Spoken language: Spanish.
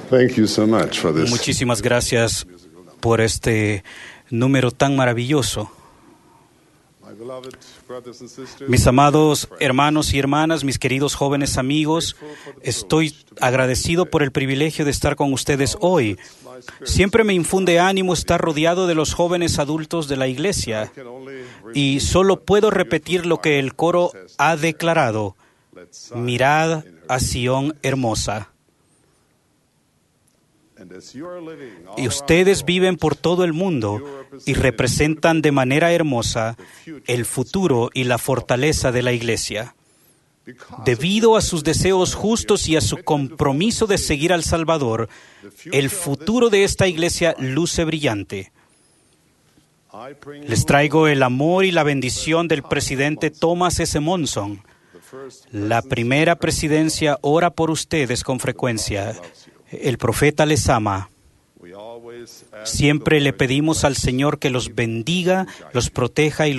Thank you so much for this. Muchísimas gracias por este número tan maravilloso. My beloved brothers and sisters, Mis amados hermanos y hermanas, mis queridos jóvenes amigos, estoy agradecido por el privilegio de estar con ustedes hoy. Siempre me infunde ánimo estar rodeado de los jóvenes adultos de la iglesia y solo puedo repetir lo que el coro ha declarado: mirad a Sión hermosa. Y ustedes viven por todo el mundo y representan de manera hermosa el futuro y la fortaleza de la iglesia. Debido a sus deseos justos y a su compromiso de seguir al Salvador, el futuro de esta iglesia luce brillante. Les traigo el amor y la bendición del presidente Thomas S. Monson. La primera presidencia ora por ustedes con frecuencia. El profeta les ama. Siempre le pedimos al Señor que los bendiga, los proteja y